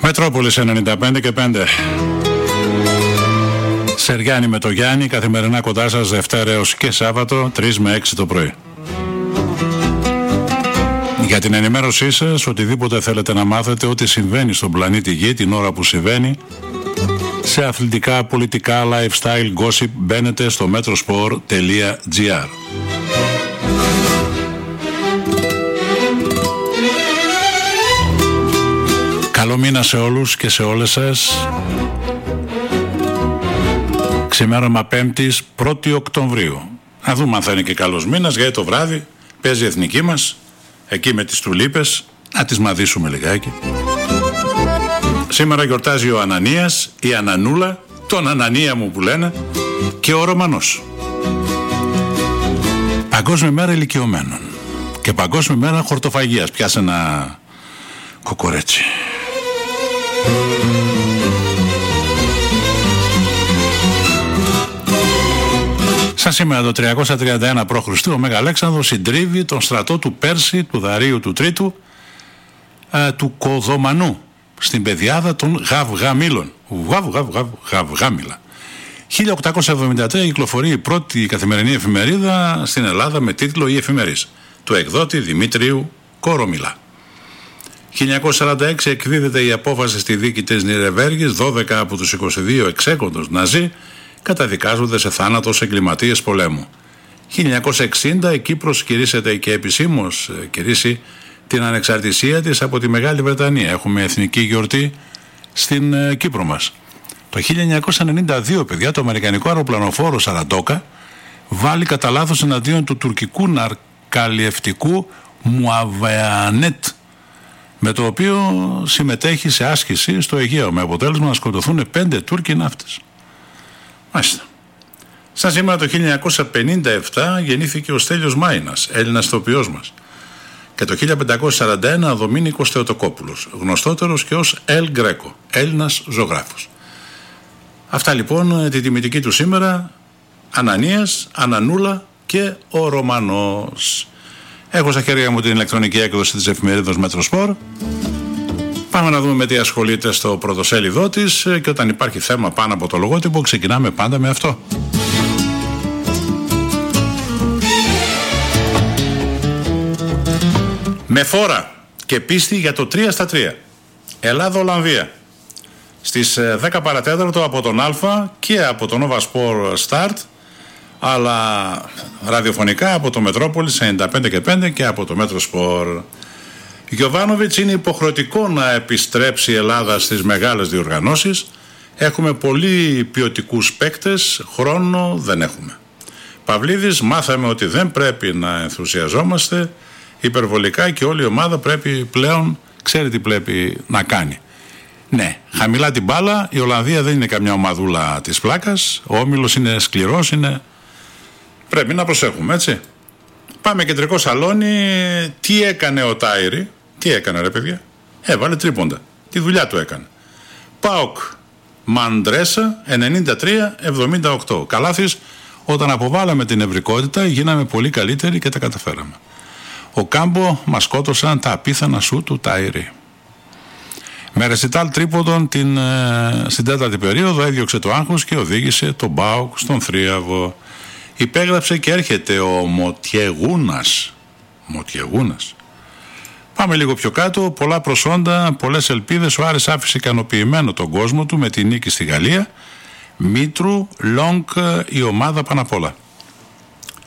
Μετρόπολης 95 και 5. Σεριάννη με το Γιάννη, καθημερινά κοντά σας Δευτέρα έως και Σάββατο 3 με 6 το πρωί. Για την ενημέρωσή σας, οτιδήποτε θέλετε να μάθετε, ό,τι συμβαίνει στον πλανήτη Γη την ώρα που συμβαίνει, σε αθλητικά, πολιτικά, lifestyle, gossip, μπαίνετε στο metrosport.gr. Καλό μήνα σε όλους και σε όλες σας. Ξημέρωμα Πέμπτης 1η Οκτωβρίου. Να δούμε αν θα είναι και καλός μήνας, γιατί το βράδυ παίζει η εθνική μας, εκεί με τις τουλίπες, να τις μαδίσουμε λιγάκι. Σήμερα γιορτάζει ο Ανανίας, η Ανανούλα, τον Ανανία μου που λένε, και ο Ρωμανός. Παγκόσμια μέρα ηλικιωμένων και παγκόσμια μέρα χορτοφαγίας. Πιάσε ένα κοκορέτσι. Σαν σήμερα το 331 π.Χ. ο Μέγα Αλέξανδρος συντρίβει τον στρατό του Πέρση, του Δαρίου του Τρίτου, του Κοδομανού, στην πεδιάδα των Γαυγαμήλων. Γαυγάμιλα. 1873 κυκλοφορεί η πρώτη καθημερινή εφημερίδα στην Ελλάδα με τίτλο «Η Εφημερής», του εκδότη Δημήτριου Κορομιλά. 1946 εκδίδεται η απόφαση στη δίκη της Νιρεβέργης. 12 από τους 22 εξέκοντος Ναζί καταδικάζονται σε θάνατο ως εγκληματίες πολέμου. 1960 η Κύπρος κηρύσσεται και επισήμως κηρύσσει την ανεξαρτησία της από τη Μεγάλη Βρετανία. Έχουμε εθνική γιορτή στην Κύπρο μας. Το 1992, παιδιά, το αμερικανικό αεροπλανοφόρο Σαραντόκα βάλει κατά λάθος εναντίον του τουρκικού ναρκαλιευτικού Μουαβεανέτ, με το οποίο συμμετέχει σε άσκηση στο Αιγαίο, με αποτέλεσμα να σκοτωθούν 5 Τούρκοι ναύτες. Μάλιστα. Σαν σήμερα το 1957 γεννήθηκε ο Στέλιος Μάινας, Έλληνας ηθοποιός μας. Και το 1541 ο Δομήνικος Θεοτοκόπουλος, γνωστότερος και ως Ελ Γκρέκο, Έλληνας ζωγράφος. Αυτά λοιπόν τη τιμητική του σήμερα, Ανανίας, Ανανούλα και ο Ρωμανός. Έχω στα χέρια μου την ηλεκτρονική έκδοση της εφημερίδας Μετροσπορ. Πάμε να δούμε με τι ασχολείται στο πρωτοσέλιδό της και όταν υπάρχει θέμα πάνω από το λογότυπο ξεκινάμε πάντα με αυτό. Με φόρα και πίστη για το 3-3. Ελλάδα-Ολλανδία. Στις 10 παρατέταρτο από τον Α και από τον Nova Sport Start, αλλά ραδιοφωνικά από το Μετρόπολης 95 και 5 και από το Μέτροσπορ. Γιοβάνοβιτς, είναι υποχρεωτικό να επιστρέψει η Ελλάδα στις μεγάλες διοργανώσεις. Έχουμε πολύ ποιοτικούς παίκτες, χρόνο δεν έχουμε. Παυλίδης, μάθαμε ότι δεν πρέπει να ενθουσιαζόμαστε υπερβολικά και όλη η ομάδα πρέπει πλέον, ξέρει τι πρέπει να κάνει. Ναι, χαμηλά την μπάλα, η Ολλανδία δεν είναι καμιά ομαδούλα της πλάκας, ο όμιλος είναι σκληρός, πρέπει να προσέχουμε, έτσι. Πάμε κεντρικό σαλόνι. Τι έκανε ο Τάιρι? Τι έκανε ρε παιδιά? Έβαλε τρίποντα. Τη δουλειά του έκανε. ΠΑΟΚ Μαντρέσα 93-78. Καλάθης, όταν αποβάλαμε την ευρικότητα γίναμε πολύ καλύτεροι και τα καταφέραμε. Ο Κάμπο μας σκότωσαν τα απίθανα σου του Τάιρι. Με ρεσιτάλ τρίποντων στην τέταρτη περίοδο έδιωξε το άγχος και οδήγησε τον ΠΑΟΚ στον θρίαβο. Υπέγραψε και έρχεται ο Μοτιεγούνας. Πάμε λίγο πιο κάτω. Πολλά προσόντα, πολλές ελπίδες. Ο Άρης άφησε ικανοποιημένο τον κόσμο του με τη νίκη στη Γαλλία. Μήτρου, Λόγκ, η ομάδα πάνω απ' όλα.